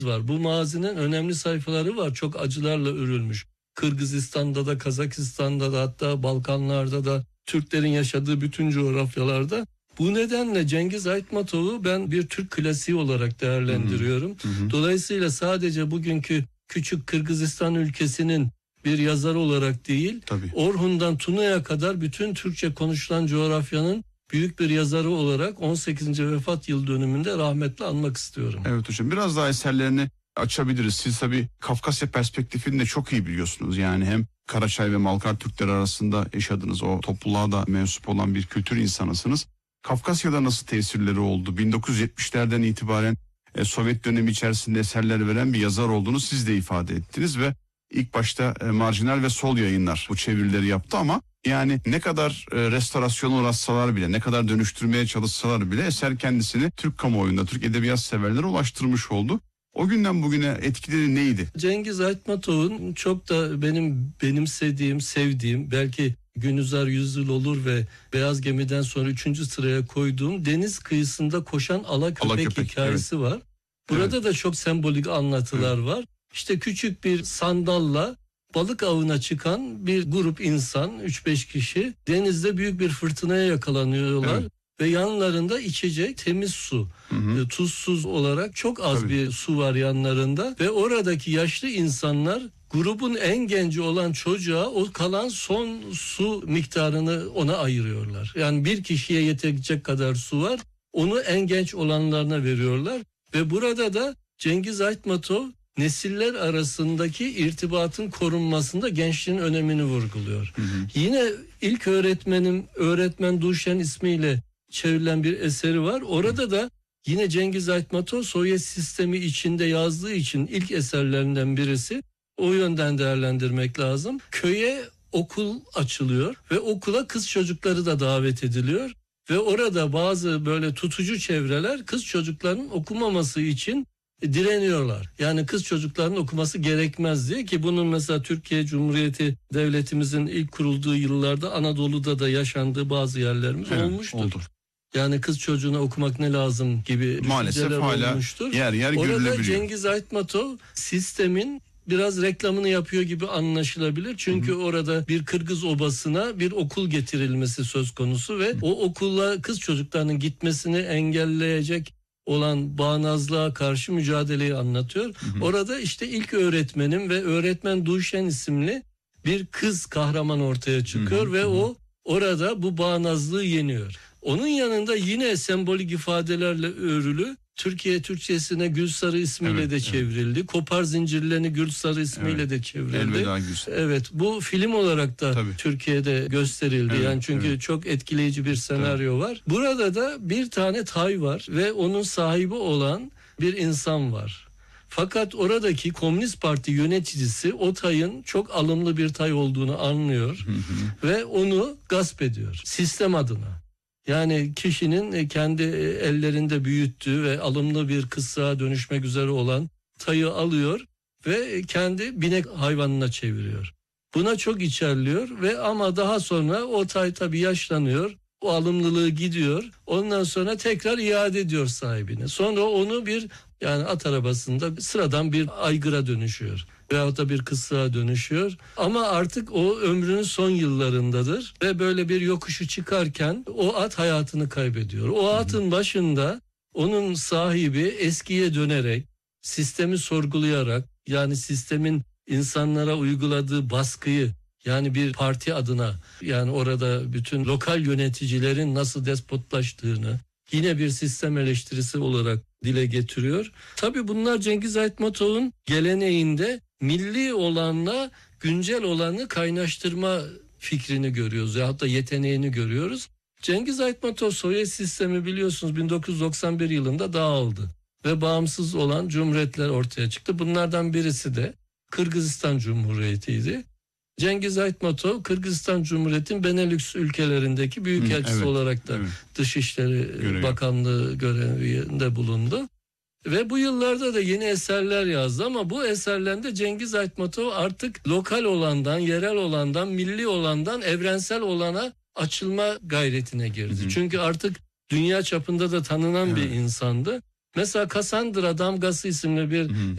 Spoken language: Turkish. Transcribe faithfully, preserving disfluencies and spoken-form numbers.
var. Bu mazinin önemli sayfaları var. Çok acılarla örülmüş. Kırgızistan'da da, Kazakistan'da da, hatta Balkanlar'da da, Türklerin yaşadığı bütün coğrafyalarda. Bu nedenle Cengiz Aytmatov'u ben bir Türk klasiği olarak değerlendiriyorum. Hı hı. Dolayısıyla sadece bugünkü küçük Kırgızistan ülkesinin bir yazar olarak değil, tabii, Orhun'dan Tuna'ya kadar bütün Türkçe konuşulan coğrafyanın büyük bir yazarı olarak on sekizinci vefat yıl dönümünde rahmetle anmak istiyorum. Evet hocam, biraz daha eserlerini açabiliriz. Siz tabii Kafkasya perspektifini de çok iyi biliyorsunuz. Yani hem Karaçay ve Malkar Türkleri arasında yaşadınız, o topluluğa da mensup olan bir kültür insanısınız. Kafkasya'da nasıl tesirleri oldu? bin dokuz yüz yetmişlerden itibaren e, Sovyet dönemi içerisinde eserler veren bir yazar olduğunu siz de ifade ettiniz ve ilk başta e, Marjinal ve Sol Yayınlar bu çevirileri yaptı ama yani ne kadar e, restorasyona uğraşsalar bile, ne kadar dönüştürmeye çalışsalar bile eser kendisini Türk kamuoyunda, Türk edebiyat severlere ulaştırmış oldu. O günden bugüne etkileri neydi? Cengiz Aytmatov'un çok da benim benimsediğim, sevdiğim, belki Günüzar Yüzyıl olur ve Beyaz Gemi'den sonra üçüncü sıraya koyduğum Deniz Kıyısında Koşan Ala Köpek, Ala Köpek hikayesi evet. var. Burada evet. da çok sembolik anlatılar evet. var. İşte küçük bir sandalla balık avına çıkan bir grup insan, üç beş kişi denizde büyük bir fırtınaya yakalanıyorlar. Evet. Ve yanlarında içecek temiz su, hı hı. tuzsuz olarak çok az Tabii. bir su var yanlarında. Ve oradaki yaşlı insanlar grubun en genci olan çocuğa o kalan son su miktarını ona ayırıyorlar. Yani bir kişiye yetecek kadar su var, onu en genç olanlarına veriyorlar. Ve burada da Cengiz Aytmatov nesiller arasındaki irtibatın korunmasında gençliğin önemini vurguluyor. Hı hı. Yine ilk öğretmenim, öğretmen Duşen ismiyle çevrilen bir eseri var. Orada da yine Cengiz Aytmatov Sovyet sistemi içinde yazdığı için ilk eserlerinden birisi. O yönden değerlendirmek lazım. Köye okul açılıyor ve okula kız çocukları da davet ediliyor. Ve orada bazı böyle tutucu çevreler kız çocuklarının okumaması için direniyorlar. Yani kız çocuklarının okuması gerekmez diye, ki bunun mesela Türkiye Cumhuriyeti Devletimizin ilk kurulduğu yıllarda Anadolu'da da yaşandığı bazı yerlerimiz evet, olmuştur. Oldu. Yani kız çocuğuna okumak ne lazım gibi maalesef hala olmuştur. yer yer görülebiliyor. Orada Cengiz Aytmatov sistemin biraz reklamını yapıyor gibi anlaşılabilir. Çünkü hı hı. orada bir Kırgız obasına bir okul getirilmesi söz konusu ve hı. o okula kız çocuklarının gitmesini engelleyecek olan bağnazlığa karşı mücadeleyi anlatıyor. Hı hı. Orada işte ilk öğretmenim ve öğretmen Duşen isimli bir kız kahraman ortaya çıkıyor hı hı. ve hı hı. o orada bu bağnazlığı yeniyor. Onun yanında yine sembolik ifadelerle örülü Türkiye Türkçesine Gülsarı ismiyle evet, de çevrildi. Evet. Kopar Zincirlerini Gülsarı ismiyle evet. de çevrildi. Elveda Gülsarı. Evet, bu film olarak da Tabii. Türkiye'de gösterildi. Evet, yani çünkü evet. çok etkileyici bir senaryo Tabii. var. Burada da bir tane tay var ve onun sahibi olan bir insan var. Fakat oradaki Komünist Parti yöneticisi o tayın çok alımlı bir tay olduğunu anlıyor hı hı. ve onu gasp ediyor sistem adına. Yani kişinin kendi ellerinde büyüttüğü ve alımlı bir kıssağa dönüşmek üzere olan tayı alıyor ve kendi binek hayvanına çeviriyor. Buna çok içerliyor ve ama daha sonra o tay tabii yaşlanıyor. O alımlılığı gidiyor. Ondan sonra tekrar iade ediyor sahibine. Sonra onu bir yani at arabasında sıradan bir aygıra dönüşüyor. Veyahut da bir kıssağa dönüşüyor. Ama artık o ömrünün son yıllarındadır. Ve böyle bir yokuşu çıkarken o at hayatını kaybediyor. O atın başında onun sahibi eskiye dönerek, sistemi sorgulayarak, yani sistemin insanlara uyguladığı baskıyı, yani bir parti adına, yani orada bütün lokal yöneticilerin nasıl despotlaştığını yine bir sistem eleştirisi olarak dile getiriyor. Tabii bunlar Cengiz Aytmatov'un geleneğinde milli olanla güncel olanı kaynaştırma fikrini görüyoruz ya da yeteneğini görüyoruz. Cengiz Aytmatov Sovyet sistemi biliyorsunuz bin dokuz yüz doksan bir yılında dağıldı ve bağımsız olan cumhuriyetler ortaya çıktı. Bunlardan birisi de Kırgızistan Cumhuriyeti'ydi. Cengiz Aytmatov Kırgızistan Cumhuriyeti'nin Benelux ülkelerindeki büyükelçisi evet, olarak da evet. Dışişleri Görev. Bakanlığı görevinde bulundu. Ve bu yıllarda da yeni eserler yazdı ama bu eserlerinde Cengiz Aytmatov artık lokal olandan, yerel olandan, milli olandan evrensel olana açılma gayretine girdi. Hı hı. Çünkü artık dünya çapında da tanınan evet. bir insandı. Mesela Cassandra Damgası isimli bir hı hı.